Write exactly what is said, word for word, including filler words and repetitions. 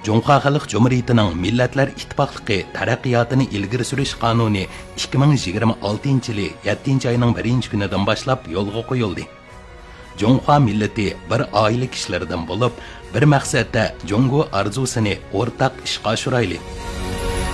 Cumhuriyet Xalq Cumhuriyetining Millatlar İttifaqlığı taraqqiyotini ilgari surish qonuni ikki ming yigirma oltinchi yili yettinchi oyning birinchi kunidan boshlab yo'lga qo'yildi. Cumhuriyet millati bir oila kishilaridan bo'lib, bir maqsadda Jungo arzusini o'rtaq ishga oshirayli.